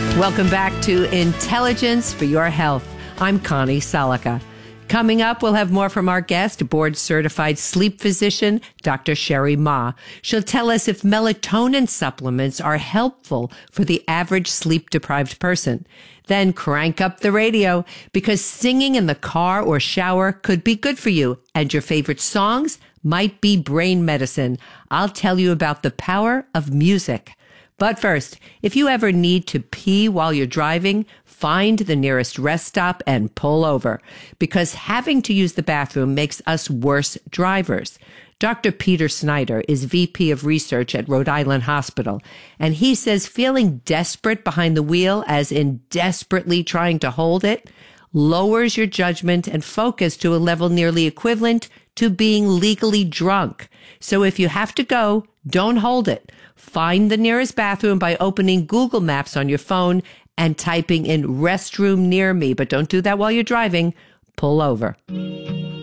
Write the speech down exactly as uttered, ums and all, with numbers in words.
Welcome back to Intelligence for Your Health. I'm Connie Salika. Coming up, we'll have more from our guest, board-certified sleep physician, Doctor Sherry Ma. She'll tell us if melatonin supplements are helpful for the average sleep-deprived person. Then crank up the radio, because singing in the car or shower could be good for you, and your favorite songs might be brain medicine. I'll tell you about the power of music. But first, if you ever need to pee while you're driving, find the nearest rest stop and pull over, because having to use the bathroom makes us worse drivers. Doctor Peter Snyder is V P of Research at Rhode Island Hospital, and he says feeling desperate behind the wheel, as in desperately trying to hold it, lowers your judgment and focus to a level nearly equivalent to being legally drunk. So if you have to go, don't hold it. Find the nearest bathroom by opening Google Maps on your phone and typing in restroom near me. But don't do that while you're driving. Pull over.